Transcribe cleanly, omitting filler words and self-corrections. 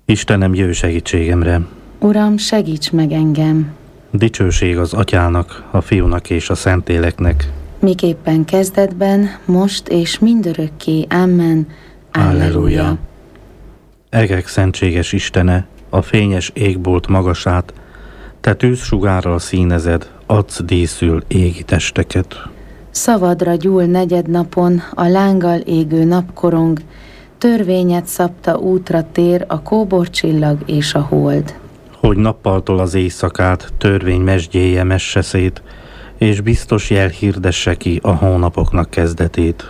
Istenem, jöjj segítségemre! Uram, segíts meg engem! Dicsőség az Atyának, a Fiúnak és a Szentléleknek. Miképpen kezdetben, most és mindörökké. Amen. Alleluja. Egek szentséges Istene, a fényes égbolt magasát, te tűzsugárral színezed, adsz díszül égi testeket. Szavadra gyúl negyednapon a lánggal égő napkorong, törvényed szabta útra tér a kóborcsillag és a hold. Hogy nappaltól az éjszakát törvény mesdjéje messe szét, és biztos jel hirdesse ki a hónapoknak kezdetét.